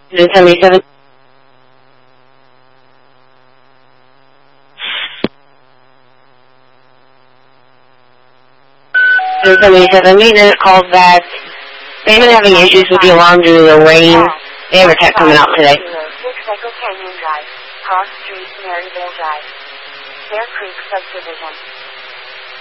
77. 77 maintenance calls back. They've been having issues with the alarm due to the rain. They have a tech coming out today. 6 Echo Canyon Drive, Cross Street, Maryville Drive, Bear Creek Subdivision.